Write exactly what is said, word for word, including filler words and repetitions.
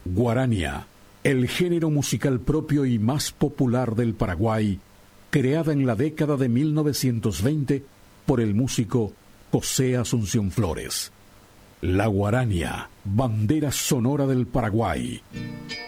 Guarania, el género musical propio y más popular del Paraguay, creada en la década de mil novecientos veinte por el músico José Asunción Flores. La guarania, bandera sonora del Paraguay.